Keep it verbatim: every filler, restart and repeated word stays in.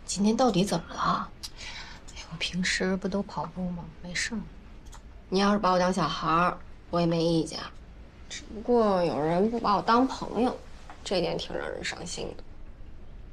今天到底怎么了？ 哎，我平时不都跑步吗？没事。 你要是把我当小孩儿，我也没意见。只不过有人不把我当朋友，这点挺让人伤心的。